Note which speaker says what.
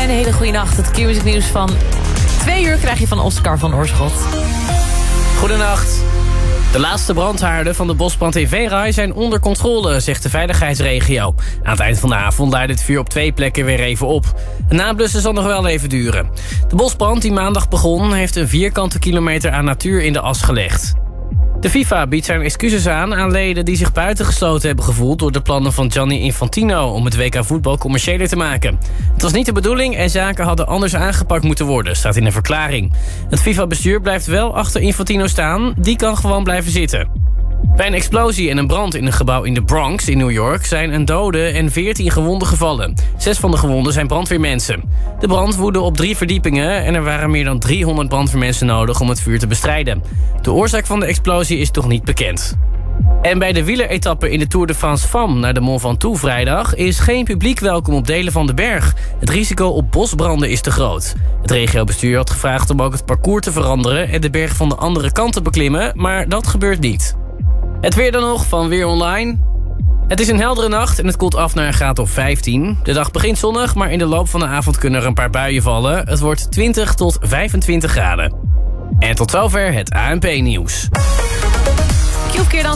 Speaker 1: een hele goede nacht. Het Q-music nieuws van 2 uur krijg je van Oscar van Oorschot.
Speaker 2: Goedenacht. De laatste brandhaarden van de bosbrand in Venray zijn onder controle, zegt de veiligheidsregio. Aan het eind van de avond leidde het vuur op 2 plekken weer even op. Het nablussen zal nog wel even duren. De bosbrand die maandag begon heeft een vierkante kilometer aan natuur in de as gelegd. De FIFA biedt zijn excuses aan leden die zich buitengesloten hebben gevoeld door de plannen van Gianni Infantino om het WK voetbal commerciëler te maken. Het was niet de bedoeling en zaken hadden anders aangepakt moeten worden, staat in een verklaring. Het FIFA-bestuur blijft wel achter Infantino staan, die kan gewoon blijven zitten. Bij een explosie en een brand in een gebouw in de Bronx in New York zijn een dode en 14 gewonden gevallen. 6 van de gewonden zijn brandweermensen. De brand woedde op 3 verdiepingen en er waren meer dan 300 brandweermensen nodig om het vuur te bestrijden. De oorzaak van de explosie is nog niet bekend. En bij de wieleretappe in de Tour de France Femme naar de Mont Ventoux vrijdag is geen publiek welkom op delen van de berg. Het risico op bosbranden is te groot. Het regiobestuur had gevraagd om ook het parcours te veranderen en de berg van de andere kant te beklimmen, maar dat gebeurt niet. Het weer dan nog van Weer Online. Het is een heldere nacht en het koelt af naar een graad of 15. De dag begint zonnig, maar in de loop van de avond kunnen er een paar buien vallen. Het wordt 20 tot 25 graden. En tot zover het ANP-nieuws.
Speaker 1: Q-keer dan